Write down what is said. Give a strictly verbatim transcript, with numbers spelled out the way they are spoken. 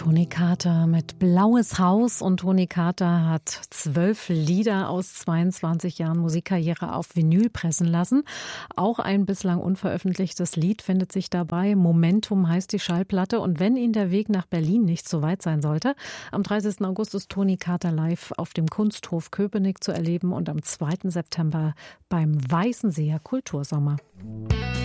Toni Carter mit Blaues Haus, und Toni Carter hat zwölf Lieder aus zweiundzwanzig Jahren Musikkarriere auf Vinyl pressen lassen. Auch ein bislang unveröffentlichtes Lied findet sich dabei. Momentum heißt die Schallplatte, und wenn Ihnen der Weg nach Berlin nicht so weit sein sollte, am dreißigsten August ist Toni Carter live auf dem Kunsthof Köpenick zu erleben und am zweiten September beim Weißenseer Kultursommer.